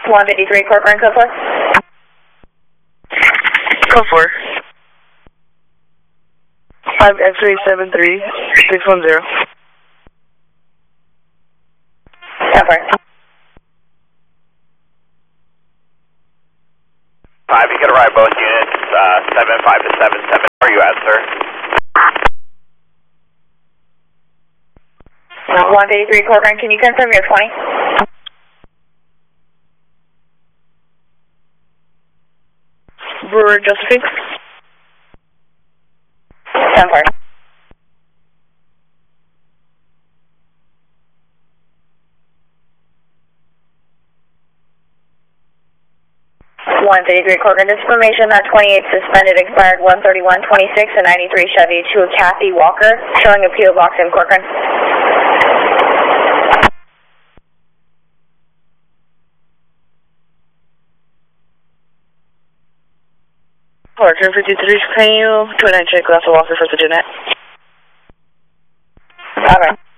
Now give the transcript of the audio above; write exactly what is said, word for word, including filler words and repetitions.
one fifty-three, Corcoran, code four. Code four. five X-ray seven three six one zero. Code four. five, you can arrive both units, uh, seven five to seven seven. Where are you at, sir? one fifty-three, Corcoran, can you confirm your twenty? Brewer Josephine. ten four. one fifty-three, Corcoran, this information that twenty-eight suspended expired one thirty-one twenty-six and ninety-three Chevy to Kathy Walker, showing a P O box in Corcoran. Corcoran fifty-three, can you twenty-nine check glass of Walker for the Jeanette? Alright.